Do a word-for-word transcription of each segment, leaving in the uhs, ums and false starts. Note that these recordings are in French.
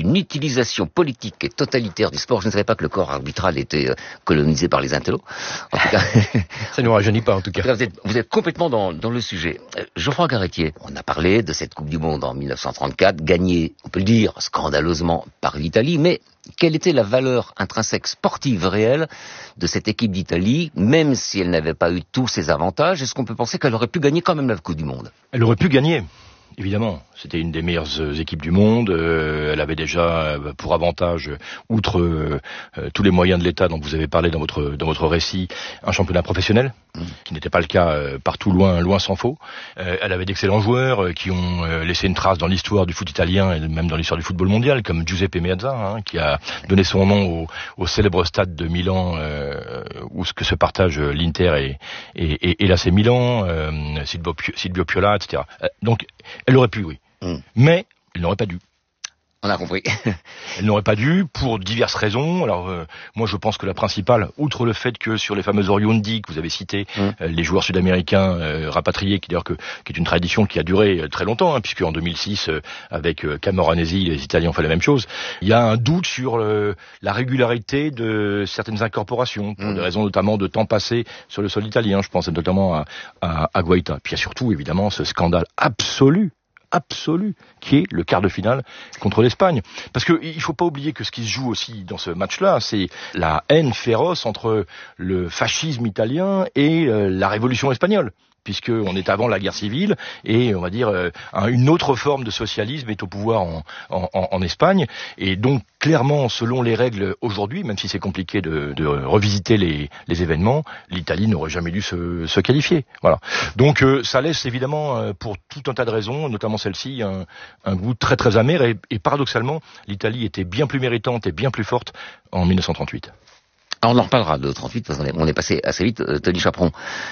une utilisation politique et totalitaire du sport. Je ne savais pas que le corps arbitral était euh, colonisé par les intellos. En tout cas, ça ne nous rajeunit pas en tout cas. Vous êtes, vous êtes complètement dans, dans le sujet. Euh, Geoffroy Garretier, on a parlé de cette Coupe du Monde en mille neuf cent trente-quatre, gagnée, on peut le dire, scandaleusement par l'Italie, mais quelle était la valeur intrinsèque sportive réelle de cette équipe d'Italie, même si elle n'avait pas eu tous ses avantages? Est-ce qu'on peut penser qu'elle aurait pu gagner quand même la Coupe du Monde? Elle aurait pu gagner. Évidemment, c'était une des meilleures équipes du monde. Euh, elle avait déjà pour avantage, outre euh, tous les moyens de l'État dont vous avez parlé dans votre dans votre récit, un championnat professionnel, mmh. qui n'était pas le cas euh, partout, loin loin s'en faut. Euh, elle avait d'excellents joueurs euh, qui ont euh, laissé une trace dans l'histoire du foot italien et même dans l'histoire du football mondial, comme Giuseppe Meazza, hein, qui a donné son nom au, au célèbre stade de Milan euh, où ce que se partagent l'Inter et et, et, et l'A C Milan, euh, Silvio, Silvio Piola, et cetera. Euh, donc elle aurait pu, oui. Mmh. Mais elle n'aurait pas dû. On a compris. Elle n'aurait pas dû, pour diverses raisons. Alors, euh, moi, je pense que la principale, outre le fait que sur les fameux Oriundi que vous avez cités, mmh. euh, les joueurs sud-américains euh, rapatriés, qui d'ailleurs que, qui est une tradition qui a duré euh, très longtemps, hein, puisque en deux mille six, euh, avec euh, Camoranesi, les Italiens ont fait la même chose. Il y a un doute sur euh, la régularité de certaines incorporations, pour mmh. des raisons notamment de temps passé sur le sol italien. Je pense notamment à, à, à Guaita. Puis il y a surtout, évidemment, ce scandale absolu absolu, qui est le quart de finale contre l'Espagne. Parce que il faut pas oublier que ce qui se joue aussi dans ce match-là, c'est la haine féroce entre le fascisme italien et euh, la révolution espagnole, puisque on est avant la guerre civile et on va dire euh, une autre forme de socialisme est au pouvoir en, en, en Espagne, et donc clairement selon les règles aujourd'hui, même si c'est compliqué de, de revisiter les, les événements, l'Italie n'aurait jamais dû se, se qualifier. Voilà. Donc euh, ça laisse évidemment euh, pour tout un tas de raisons, notamment celle-ci, un, un goût très très amer, et, et paradoxalement l'Italie était bien plus méritante et bien plus forte en mille neuf cent trente-huit. Alors on en reparlera de trente-huit parce qu'on est, on est passé assez vite. Euh, Tony Chaperon,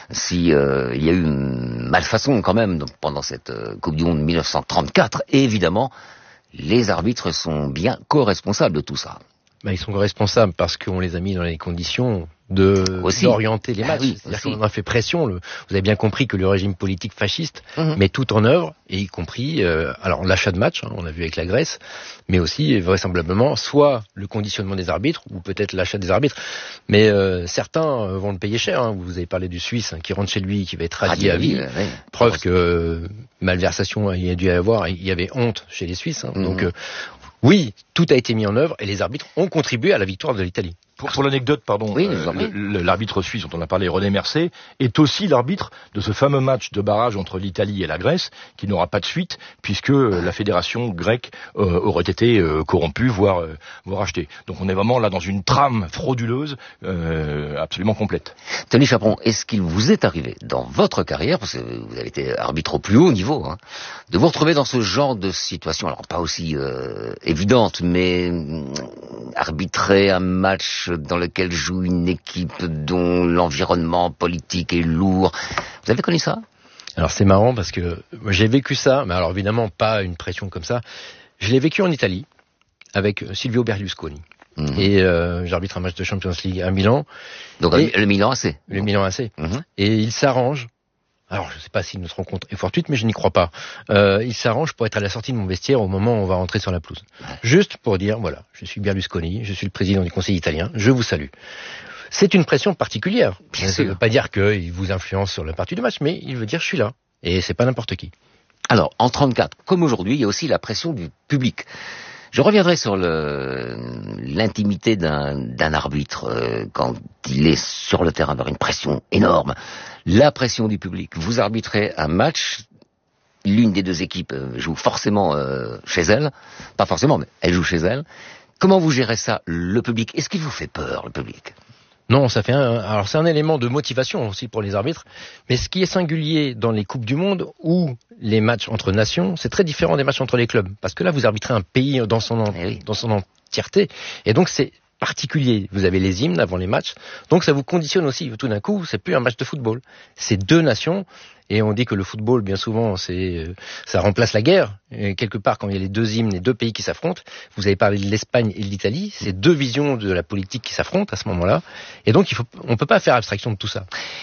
si euh, il y a eu une malfaçon quand même donc, pendant cette euh, Coupe du Monde mille neuf cent trente-quatre, et évidemment, les arbitres sont bien co-responsables de tout ça. Bah, ils sont responsables parce qu'on les a mis dans les conditions de aussi. d'orienter les matchs. Ah oui, c'est-à-dire qu'on a fait pression. Le, vous avez bien compris que le régime politique fasciste mmh. met tout en œuvre, et y compris euh, alors l'achat de matchs, hein, on a vu avec la Grèce, mais aussi vraisemblablement soit le conditionnement des arbitres ou peut-être l'achat des arbitres. Mais euh, certains vont le payer cher. Hein. Vous avez parlé du Suisse hein, qui rentre chez lui, qui va être radié ah, à vie. Oui, oui. Preuve que euh, malversation il y a dû y avoir. Il y avait honte chez les Suisses. Hein. Mmh. Donc euh, oui, tout a été mis en œuvre et les arbitres ont contribué à la victoire de l'Italie. Pour, pour l'anecdote, pardon, oui, euh, le, l'arbitre suisse dont on a parlé, René Mercé, est aussi l'arbitre de ce fameux match de barrage entre l'Italie et la Grèce, qui n'aura pas de suite, puisque euh, la fédération grecque euh, aurait été euh, corrompue, voire, euh, voire achetée. Donc on est vraiment là dans une trame frauduleuse euh, absolument complète. Tony Chaperon, est-ce qu'il vous est arrivé, dans votre carrière, parce que vous avez été arbitre au plus haut niveau, hein, de vous retrouver dans ce genre de situation, alors pas aussi euh, évidente, mais euh, arbitrer un match dans lequel joue une équipe dont l'environnement politique est lourd. Vous avez connu ça? Alors c'est marrant parce que j'ai vécu ça, mais alors évidemment pas une pression comme ça. Je l'ai vécu en Italie avec Silvio Berlusconi. Mmh. Et euh, j'arbitre un match de Champions League à Milan. Donc et le Milan A C. Le Milan A C. Mmh. Et il s'arrange. Alors, je ne sais pas si notre rencontre est fortuite, mais je n'y crois pas. Euh, il s'arrange pour être à la sortie de mon vestiaire au moment où on va rentrer sur la pelouse. Juste pour dire, voilà, je suis Berlusconi, je suis le président du Conseil italien, je vous salue. C'est une pression particulière. Bien ça sûr. ne veut pas dire qu'il vous influence sur la partie du match, mais il veut dire je suis là. Et c'est pas n'importe qui. Alors, en trente-quatre, comme aujourd'hui, il y a aussi la pression du public. Je reviendrai sur le, l'intimité d'un, d'un arbitre euh, quand il est sur le terrain, avoir une pression énorme. La pression du public. Vous arbitrez un match, l'une des deux équipes joue forcément euh, chez elle, pas forcément, mais elle joue chez elle. Comment vous gérez ça, le public? Est-ce qu'il vous fait peur, le public? Non, ça fait un, alors c'est un élément de motivation aussi pour les arbitres, mais ce qui est singulier dans les Coupes du Monde ou les matchs entre nations, c'est très différent des matchs entre les clubs, parce que là vous arbitrez un pays dans son, en, eh oui. dans son entièreté, et donc c'est particulier. Vous avez les hymnes avant les matchs, donc ça vous conditionne aussi. Tout d'un coup, c'est plus un match de football, c'est deux nations. Et on dit que le football, bien souvent, c'est ça remplace la guerre. Et quelque part, quand il y a les deux hymnes, les deux pays qui s'affrontent, vous avez parlé de l'Espagne et de l'Italie, c'est deux visions de la politique qui s'affrontent à ce moment-là. Et donc, il faut, on peut pas faire abstraction de tout ça.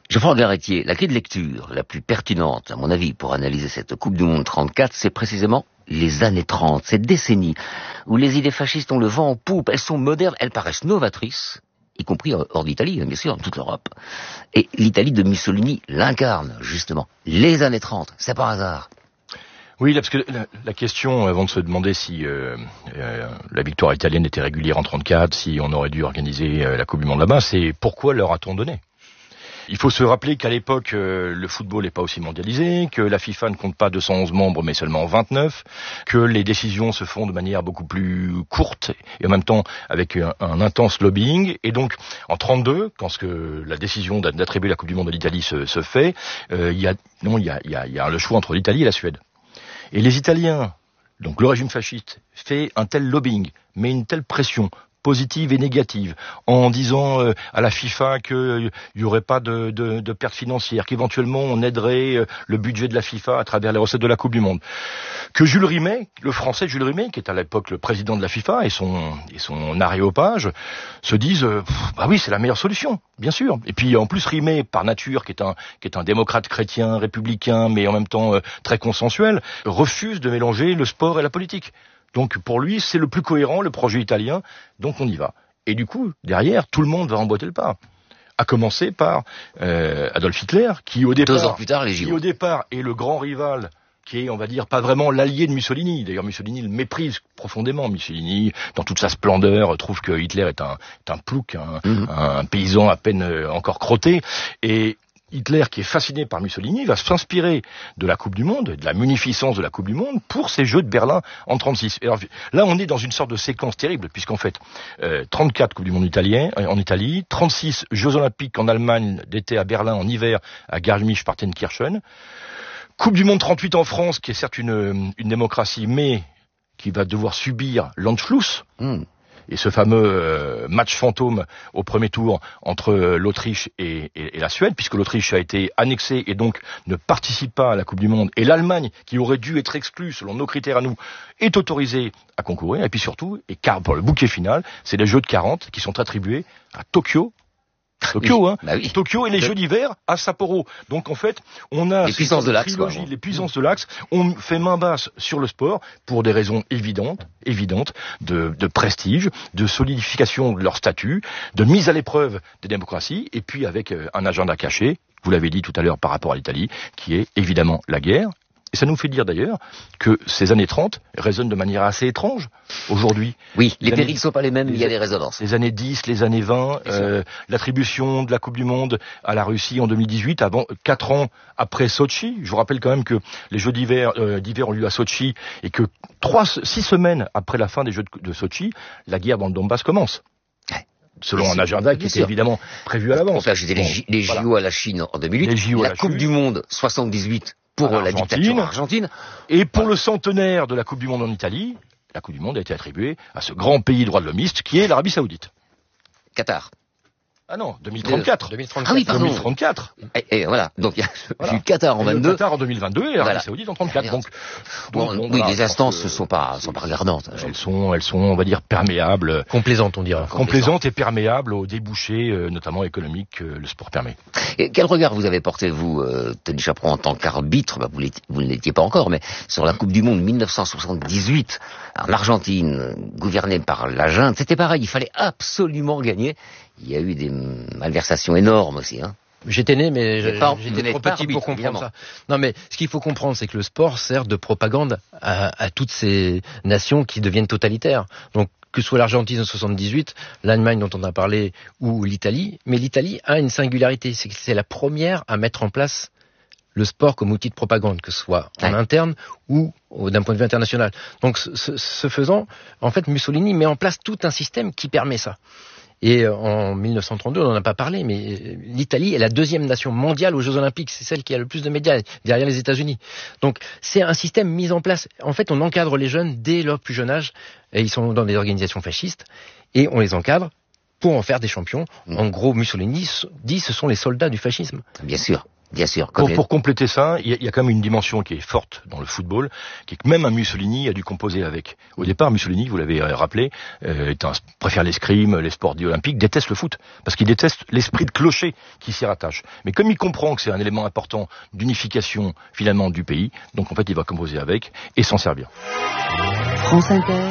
Geoffroy Garretier, la clé de lecture la plus pertinente, à mon avis, pour analyser cette Coupe du Monde trente-quatre, c'est précisément les années trente, cette décennie où les idées fascistes ont le vent en poupe, elles sont modernes, elles paraissent novatrices, y compris hors d'Italie, bien sûr, dans toute l'Europe. Et l'Italie de Mussolini l'incarne, justement. Les années trente, c'est pas un hasard. Oui, parce que la, la question, avant de se demander si euh, euh, la victoire italienne était régulière en trente-quatre, si on aurait dû organiser euh, la Coupe du Monde là-bas, c'est pourquoi leur a-t-on donné ? Il faut se rappeler qu'à l'époque, euh, le football n'est pas aussi mondialisé, que la FIFA ne compte pas deux cent onze membres, mais seulement vingt-neuf, que les décisions se font de manière beaucoup plus courte et en même temps avec un, un intense lobbying. Et donc, en trente-deux, quand ce que la décision d'attribuer la Coupe du Monde à l'Italie se, se fait, euh, il y a non, il y a, il y a, il y a le choix entre l'Italie et la Suède. Et les Italiens, donc le régime fasciste, fait un tel lobbying, met une telle pression positive et négative, en disant euh, à la FIFA qu'il euh, n'y aurait pas de, de, de pertes financières, qu'éventuellement on aiderait euh, le budget de la FIFA à travers les recettes de la Coupe du Monde. Que Jules Rimet, le français Jules Rimet, qui est à l'époque le président de la FIFA, et son, et son aréopage, se disent euh, « bah oui, c'est la meilleure solution, bien sûr ». Et puis en plus Rimet, par nature, qui est un, qui est un démocrate chrétien, républicain, mais en même temps euh, très consensuel, refuse de mélanger le sport et la politique. Donc pour lui, c'est le plus cohérent, le projet italien, donc on y va. Et du coup, derrière, tout le monde va emboîter le pas. À commencer par euh, Adolf Hitler, qui au départ, Deux ans plus tard, les J O. qui au départ est le grand rival, qui est, on va dire, pas vraiment l'allié de Mussolini. D'ailleurs, Mussolini le méprise profondément. Mussolini, dans toute sa splendeur, trouve que Hitler est un, est un plouc, un, mmh. un paysan à peine encore crotté. Et Hitler, qui est fasciné par Mussolini, va s'inspirer de la Coupe du Monde, de la munificence de la Coupe du Monde, pour ces Jeux de Berlin en trente-six. Et alors, là, on est dans une sorte de séquence terrible, puisqu'en fait, euh, trente-quatre Coupe du Monde italien, euh, en Italie, trente-six Jeux Olympiques en Allemagne d'été à Berlin, en hiver à Garmisch-Partenkirchen, Coupe du Monde trente-huit en France, qui est certes une, une démocratie, mais qui va devoir subir l'Anschluss. Mmh. Et ce fameux euh, match fantôme au premier tour entre euh, l'Autriche et, et, et la Suède, puisque l'Autriche a été annexée et donc ne participe pas à la Coupe du Monde, et l'Allemagne, qui aurait dû être exclue selon nos critères à nous, est autorisée à concourir. Et puis surtout, et car pour le bouquet final, c'est les Jeux de quarante qui sont attribués à Tokyo. Tokyo, oui, hein. Bah oui. Tokyo et les Jeux d'hiver à Sapporo. Donc en fait, on a les puissances de l'axe, trilogie, quoi, les puissances de l'axe. On fait main basse sur le sport pour des raisons évidentes, évidentes de, de prestige, de solidification de leur statut, de mise à l'épreuve des démocraties, et puis avec un agenda caché. Vous l'avez dit tout à l'heure par rapport à l'Italie, qui est évidemment la guerre. Et ça nous fait dire d'ailleurs que ces années trente résonnent de manière assez étrange aujourd'hui. Oui, les, les périls ne sont pas les mêmes, mais il y a des résonances. Les années dix, les années vingt, euh, l'attribution de la Coupe du Monde à la Russie en deux mille dix-huit, avant quatre ans après Sochi. Je vous rappelle quand même que les Jeux d'hiver, euh, d'hiver ont lieu à Sochi et que trois, six semaines après la fin des Jeux de, de Sochi, la guerre dans le Donbass commence. Selon un agenda qui était évidemment prévu à l'avance. On fait les, J- les J O voilà. à la Chine en deux mille huit, la, la Coupe Chine. du Monde soixante-dix-huit pour la dictature argentine. Et pour voilà. le centenaire de la Coupe du Monde en Italie, la Coupe du Monde a été attribuée à ce grand pays droit de l'homiste qui est l'Arabie Saoudite. Qatar. Ah non, deux mille trente-quatre. deux mille trente-quatre. Ah oui, pardon. deux mille trente-quatre. Et, et voilà. Donc, il y a voilà. eu Qatar en vingt-deux. Le Qatar en deux mille vingt-deux et l'Arabie voilà. Saoudite en trente-quatre. Donc, bon, donc, bon, oui, voilà, les instances ne sont pas, sont pas regardantes. Elles sont, elles sont, on va dire, perméables. Complaisantes, on dira. Complaisantes et perméables aux débouchés, euh, notamment économiques, que le sport permet. Et quel regard vous avez porté, vous, euh, Tony Chaperon, en tant qu'arbitre, bah, vous, vous ne l'étiez pas encore, mais sur la Coupe du Monde mille neuf cent soixante-dix-huit, en Argentine, gouvernée par la junte, c'était pareil, il fallait absolument gagner. Il y a eu des malversations énormes aussi, hein. J'étais né, mais j'étais trop petit pour comprendre évidemment. ça. Non, mais ce qu'il faut comprendre, c'est que le sport sert de propagande à, à toutes ces nations qui deviennent totalitaires. Donc, que ce soit l'Argentine en soixante-dix-huit, l'Allemagne dont on a parlé, ou l'Italie. Mais l'Italie a une singularité, c'est que c'est la première à mettre en place le sport comme outil de propagande, que ce soit en ouais. interne ou d'un point de vue international. Donc, ce, ce faisant, en fait, Mussolini met en place tout un système qui permet ça. Et en mille neuf cent trente-deux, on n'en a pas parlé, mais l'Italie est la deuxième nation mondiale aux Jeux Olympiques. C'est celle qui a le plus de médailles, derrière les États-Unis. Donc, c'est un système mis en place. En fait, on encadre les jeunes dès leur plus jeune âge. Et ils sont dans des organisations fascistes. Et on les encadre pour en faire des champions. Mmh. En gros, Mussolini dit ce sont les soldats du fascisme. Bien sûr. Bien sûr. Pour, pour compléter ça, il y, y a quand même une dimension qui est forte dans le football, qui est que même un Mussolini a dû composer avec. Au départ, Mussolini, vous l'avez rappelé, euh, est un, préfère l'escrime, les sports dits olympiques, déteste le foot, parce qu'il déteste l'esprit de clocher qui s'y rattache. Mais comme il comprend que c'est un élément important d'unification finalement du pays, donc en fait il va composer avec et s'en servir. France Inter.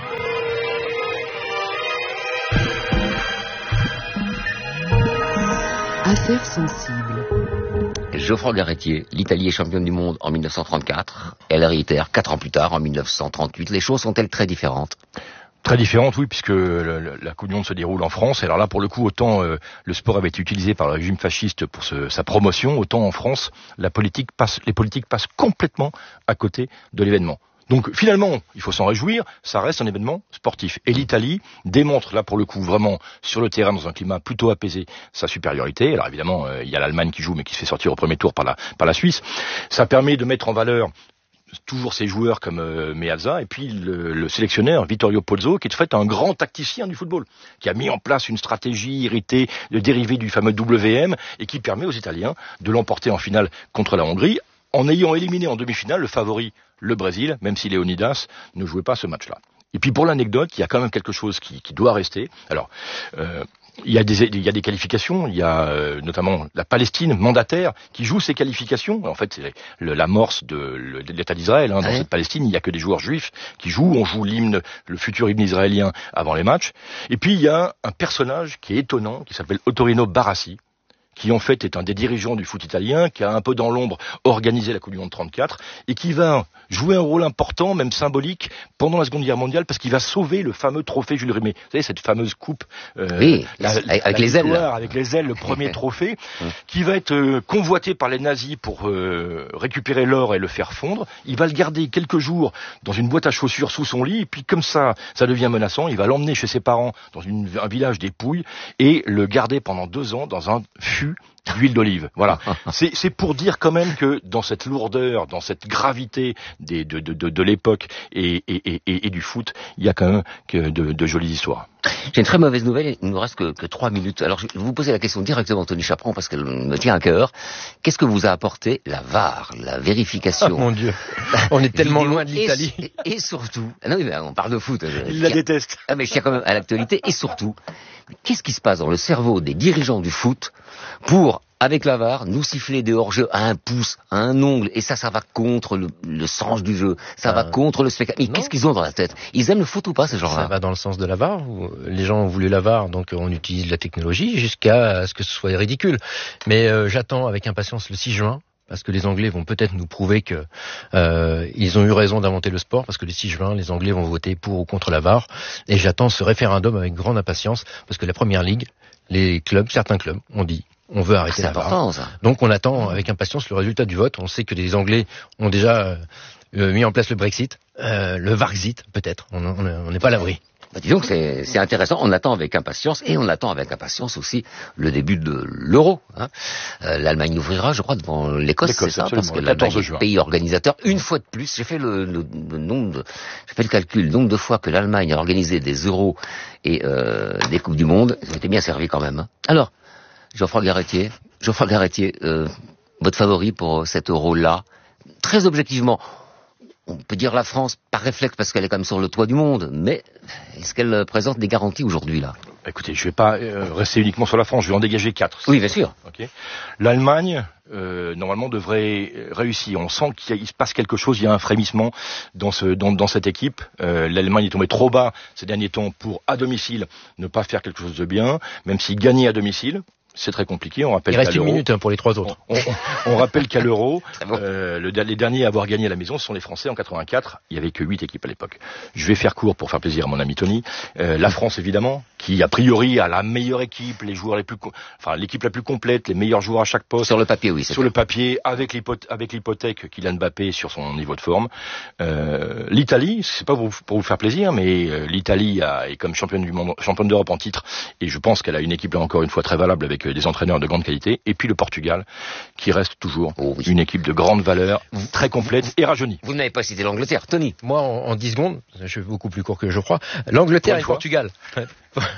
Affaires sensibles. Geoffroy Garretier, l'Italie est championne du monde en mille neuf cent trente-quatre. Elle réitère quatre ans plus tard, en mille neuf cent trente-huit. Les choses sont-elles très différentes ? Très différente, oui, puisque le, la Coupe du Monde se déroule en France. Et alors là, pour le coup, autant euh, le sport avait été utilisé par le régime fasciste pour ce, sa promotion, autant en France, la politique passe, les politiques passent complètement à côté de l'événement. Donc finalement, il faut s'en réjouir, ça reste un événement sportif. Et l'Italie démontre là pour le coup vraiment sur le terrain dans un climat plutôt apaisé sa supériorité. Alors évidemment, euh, il y a l'Allemagne qui joue mais qui se fait sortir au premier tour par la, par la Suisse. Ça permet de mettre en valeur toujours ces joueurs comme euh, Meazza et puis le, le sélectionneur Vittorio Pozzo qui est en fait un grand tacticien du football, qui a mis en place une stratégie héritée de dérivée du fameux W M et qui permet aux Italiens de l'emporter en finale contre la Hongrie en ayant éliminé en demi-finale le favori, le Brésil, même si Leonidas ne jouait pas ce match-là. Et puis pour l'anecdote, il y a quand même quelque chose qui, qui doit rester. Alors, euh, il y a des, il y a des qualifications, il y a euh, notamment la Palestine mandataire qui joue ces qualifications. En fait, c'est le, l'amorce de, le, de l'État d'Israël. Hein. Dans ouais. cette Palestine, il n'y a que des joueurs juifs qui jouent. On joue l'hymne, le futur hymne israélien avant les matchs. Et puis il y a un personnage qui est étonnant, qui s'appelle Ottorino Barassi, qui en fait est un des dirigeants du foot italien, qui a un peu dans l'ombre organisé la Coupe du Monde trente-quatre, et qui va jouer un rôle important, même symbolique, pendant la Seconde Guerre mondiale, parce qu'il va sauver le fameux trophée Jules Rimet. Vous savez, cette fameuse coupe, euh, oui, la, avec, la les ailes, avec les ailes, le premier trophée, qui va être euh, convoité par les nazis pour euh, récupérer l'or et le faire fondre. Il va le garder quelques jours dans une boîte à chaussures sous son lit, et puis comme ça, ça devient menaçant, il va l'emmener chez ses parents dans une, un village des Pouilles, et le garder pendant deux ans dans un fût d'huile d'olive. Voilà. C'est, c'est pour dire quand même que dans cette lourdeur, dans cette gravité des, de, de, de, de l'époque et, et, et, et du foot, il y a quand même que de, de jolies histoires. J'ai une très mauvaise nouvelle, il ne nous reste que, que trois minutes. Alors je vais vous poser la question directement, Tony Chaperon, parce qu'elle me tient à cœur. Qu'est-ce que vous a apporté la V A R, la vérification? Oh mon Dieu, on est tellement loin de l'Italie. Et, et surtout, ah non, mais on parle de foot. Il la déteste. Ah mais je tiens quand même à l'actualité. Et surtout, qu'est-ce qui se passe dans le cerveau des dirigeants du foot pour, avec la V A R, nous siffler des hors-jeux à un pouce, à un ongle, et ça, ça va contre le, le sens du jeu, ça ah, va contre le spectacle. Mais non. Qu'est-ce qu'ils ont dans la tête? Ils aiment le foot ou pas, ces gens-là? Ça va dans le sens de la V A R. Les gens ont voulu la V A R, donc on utilise la technologie jusqu'à ce que ce soit ridicule. Mais euh, j'attends avec impatience le six juin. Parce que les Anglais vont peut-être nous prouver que euh, ils ont eu raison d'inventer le sport, parce que le six juin, les Anglais vont voter pour ou contre la V A R. Et j'attends ce référendum avec grande impatience, parce que la Première Ligue, les clubs, certains clubs, ont dit on veut arrêter ah, la V A R. Ça. Donc on attend avec impatience le résultat du vote. On sait que les Anglais ont déjà euh, mis en place le Brexit, euh, le Varxit peut-être. On n'est pas à l'abri. Bah, disons que c'est, c'est intéressant, on attend avec impatience, et on attend avec impatience aussi le début de l'euro. Hein. Euh, L'Allemagne ouvrira, je crois, devant l'Écosse, L'Écosse c'est ça, parce que l'Allemagne est le pays organisateur. Une fois de plus, j'ai fait le, le, le nombre, de, j'ai fait le calcul, le nombre de fois que l'Allemagne a organisé des euros et euh, des Coupes du Monde, ils ont été bien servis quand même. Hein. Alors, Geoffroy Garretier, Geoffroy Garretier, euh, votre favori pour cet euro-là, très objectivement. On peut dire la France par réflexe parce qu'elle est quand même sur le toit du monde, mais est-ce qu'elle présente des garanties aujourd'hui là? Écoutez, je ne vais pas euh, rester uniquement sur la France, je vais en dégager quatre. Oui, bien sûr. Okay. L'Allemagne, euh, normalement, devrait réussir. On sent qu'il se passe quelque chose, il y a un frémissement dans, ce, dans, dans cette équipe. Euh, L'Allemagne est tombée trop bas ces derniers temps pour, à domicile, ne pas faire quelque chose de bien, même s'il gagnait à domicile. C'est très compliqué. On rappelle Il reste qu'à une l'Euro, minute hein, pour les trois autres. On, on, on rappelle qu'à l'Euro, euh, le, les derniers à avoir gagné à la maison sont les Français en quatre-vingt-quatre. Il y avait que huit équipes à l'époque. Je vais faire court pour faire plaisir à mon ami Tony. Euh, la France évidemment, qui a priori a la meilleure équipe, les joueurs les plus, enfin l'équipe la plus complète, les meilleurs joueurs à chaque poste. Sur le papier, oui. Sur clair. Le papier, avec l'hypothèque, avec l'hypothèque Kylian Mbappé sur son niveau de forme. Euh, L'Italie, c'est pas pour, pour vous faire plaisir, mais euh, l'Italie a, est comme championne du monde, championne d'Europe en titre, et je pense qu'elle a une équipe là encore une fois très valable avec euh, des entraîneurs de grande qualité, et puis le Portugal, qui reste toujours oh oui. une équipe de grande valeur, très complète et rajeunie. Vous n'avez pas cité l'Angleterre, Tony. Moi, en, en dix secondes, je suis beaucoup plus court que je crois, l'Angleterre et le Portugal.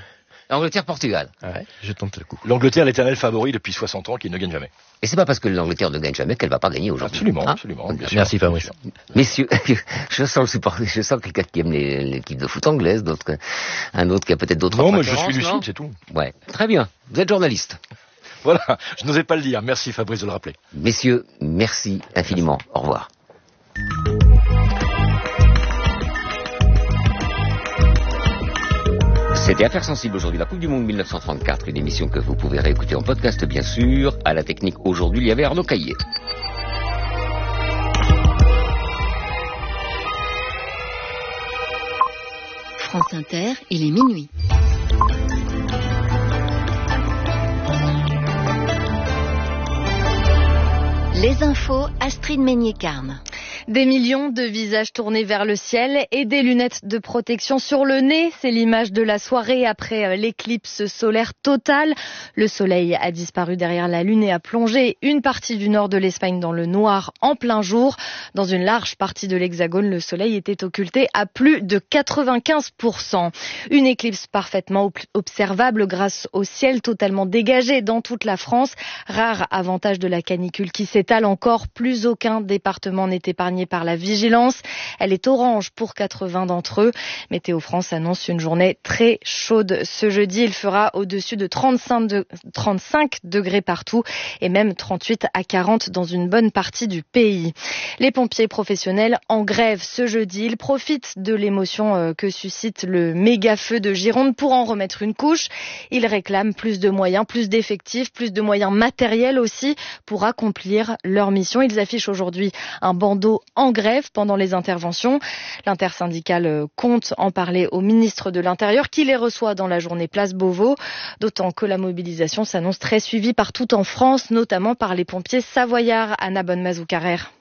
Angleterre-Portugal. Ouais, je tente le coup. L'Angleterre, l'éternel favori depuis soixante ans, qui ne gagne jamais. Et c'est pas parce que l'Angleterre ne gagne jamais qu'elle va pas gagner aujourd'hui. Absolument, hein absolument. Bien Merci sûr, Fabrice. Messieurs, je sens le support, je sens quelqu'un qui aime les, l'équipe de foot anglaise, d'autres, un autre qui a peut-être d'autres Non, mais je suis préférences, lucide, non c'est tout. Ouais. Très bien. Vous êtes journaliste. Voilà, je n'osais pas le dire. Merci Fabrice de le rappeler. Messieurs, merci infiniment. Au revoir. C'était Affaires sensibles aujourd'hui, la Coupe du Monde mille neuf cent trente-quatre, une émission que vous pouvez réécouter en podcast bien sûr. À la technique aujourd'hui, il y avait Arnaud Caillé. France Inter, il est minuit. Les infos, Astrid Meignet-Carne. Des millions de visages tournés vers le ciel et des lunettes de protection sur le nez. C'est l'image de la soirée après l'éclipse solaire totale. Le soleil a disparu derrière la lune et a plongé une partie du nord de l'Espagne dans le noir en plein jour. Dans une large partie de l'Hexagone, le soleil était occulté à plus de quatre-vingt-quinze pour cent. Une éclipse parfaitement observable grâce au ciel totalement dégagé dans toute la France. Rare avantage de la canicule qui s'étale encore. Plus aucun département n'est épargné par la vigilance. Elle est orange pour quatre-vingts d'entre eux. Météo France annonce une journée très chaude ce jeudi. Il fera au-dessus de trente-cinq, de, trente-cinq degrés partout et même trente-huit à quarante dans une bonne partie du pays. Les pompiers professionnels en grève ce jeudi. Ils profitent de l'émotion que suscite le méga feu de Gironde pour en remettre une couche. Ils réclament plus de moyens, plus d'effectifs, plus de moyens matériels aussi pour accomplir leur mission. Ils affichent aujourd'hui un bandeau en grève pendant les interventions. L'intersyndicale compte en parler au ministre de l'Intérieur qui les reçoit dans la journée Place Beauvau. D'autant que la mobilisation s'annonce très suivie partout en France, notamment par les pompiers savoyards. Anna Bonne-Mazou-Carrère.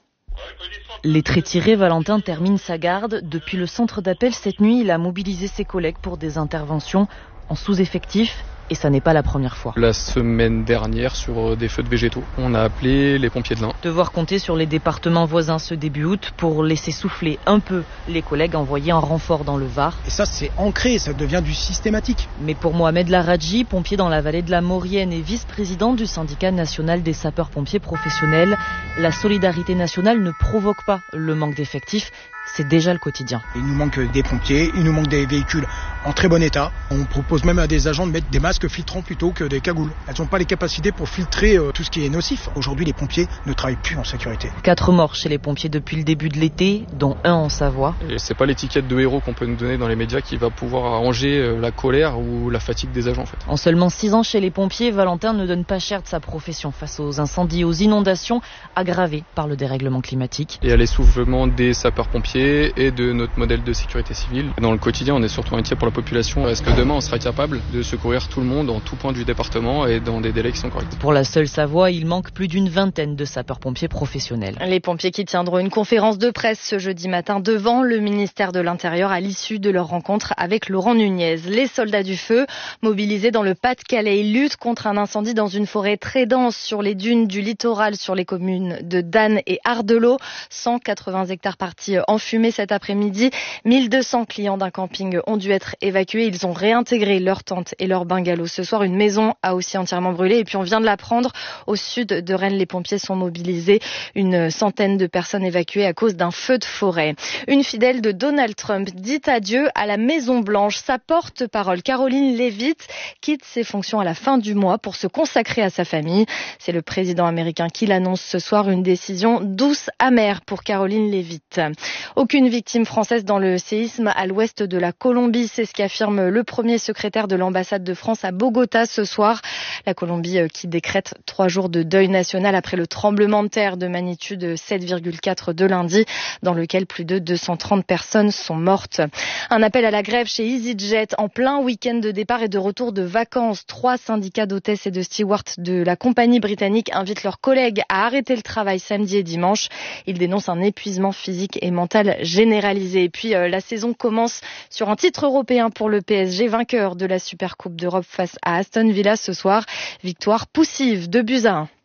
Les traits tirés, Valentin termine sa garde. Depuis le centre d'appel cette nuit, il a mobilisé ses collègues pour des interventions en sous-effectif. Et ça n'est pas la première fois. La semaine dernière, sur des feux de végétaux, on a appelé les pompiers de l'Ain. Devoir compter sur les départements voisins ce début août pour laisser souffler un peu les collègues envoyés en renfort dans le Var. Et ça, c'est ancré, ça devient du systématique. Mais pour Mohamed Laradji, pompier dans la vallée de la Maurienne et vice-président du syndicat national des sapeurs-pompiers professionnels, la solidarité nationale ne provoque pas le manque d'effectifs. C'est déjà le quotidien. Il nous manque des pompiers, il nous manque des véhicules en très bon état. On propose même à des agents de mettre des masques filtrants plutôt que des cagoules. Elles n'ont pas les capacités pour filtrer euh, tout ce qui est nocif. Aujourd'hui, les pompiers ne travaillent plus en sécurité. Quatre morts chez les pompiers depuis le début de l'été, dont un en Savoie. Et c'est pas l'étiquette de héros qu'on peut nous donner dans les médias qui va pouvoir arranger la colère ou la fatigue des agents en fait. En seulement six ans chez les pompiers, Valentin ne donne pas cher de sa profession face aux incendies, aux inondations aggravées par le dérèglement climatique. Et à l'essoufflement des sapeurs-pompiers et de notre modèle de sécurité civile. Dans le quotidien, on est surtout inquiet pour la population. Est-ce que demain, on sera capable de secourir tout le monde en tout point du département et dans des délais qui sont corrects? Pour la seule Savoie, il manque plus d'une vingtaine de sapeurs-pompiers professionnels. Les pompiers qui tiendront une conférence de presse ce jeudi matin devant le ministère de l'Intérieur à l'issue de leur rencontre avec Laurent Nunez. Les soldats du feu, mobilisés dans le Pas-de-Calais, ils luttent contre un incendie dans une forêt très dense sur les dunes du littoral, sur les communes de Danne et Ardelot. cent quatre-vingts hectares partis en fumée cet après-midi. mille deux cents clients d'un camping ont dû être évacués. Ils ont réintégré leurs tentes et leurs bungalows. Ce soir, une maison a aussi entièrement brûlé. Et puis, on vient de l'apprendre, au sud de Rennes, les pompiers sont mobilisés. Une centaine de personnes évacuées à cause d'un feu de forêt. Une fidèle de Donald Trump dit adieu à la Maison-Blanche. Sa porte-parole, Caroline Leavitt, quitte ses fonctions à la fin du mois pour se consacrer à sa famille. C'est le président américain qui l'annonce ce soir. Une décision douce, amère pour Caroline Leavitt. Aucune victime française dans le séisme à l'ouest de la Colombie. C'est ce qu'affirme le premier secrétaire de l'ambassade de France à Bogota ce soir. La Colombie qui décrète trois jours de deuil national après le tremblement de terre de magnitude sept virgule quatre de lundi, dans lequel plus de deux cent trente personnes sont mortes. Un appel à la grève chez EasyJet en plein week-end de départ et de retour de vacances. Trois syndicats d'hôtesses et de stewards de la compagnie britannique invitent leurs collègues à arrêter le travail samedi et dimanche. Ils dénoncent un épuisement physique et mental généralisé. Et puis euh, la saison commence sur un titre européen pour le P S G, vainqueur de la Supercoupe d'Europe face à Aston Villa ce soir. Victoire poussive, deux buts à un.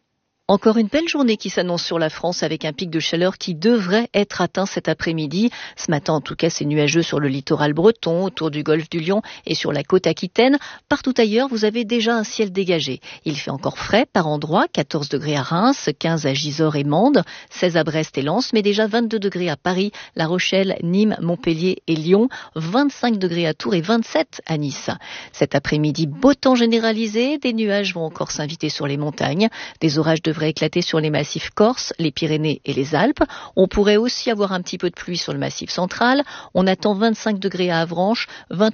Encore une belle journée qui s'annonce sur la France avec un pic de chaleur qui devrait être atteint cet après-midi. Ce matin, en tout cas, c'est nuageux sur le littoral breton, autour du golfe du Lion et sur la côte aquitaine. Partout ailleurs, vous avez déjà un ciel dégagé. Il fait encore frais par endroits, quatorze degrés à Reims, quinze à Gisors et Mende, seize à Brest et Lens, mais déjà vingt-deux degrés à Paris, La Rochelle, Nîmes, Montpellier et Lyon, vingt-cinq degrés à Tours et vingt-sept à Nice. Cet après-midi, beau temps généralisé, des nuages vont encore s'inviter sur les montagnes, des orages de devrait éclater sur les massifs corses, les Pyrénées et les Alpes. On pourrait aussi avoir un petit peu de pluie sur le massif central. On attend vingt-cinq degrés à Avranches, vingt-huit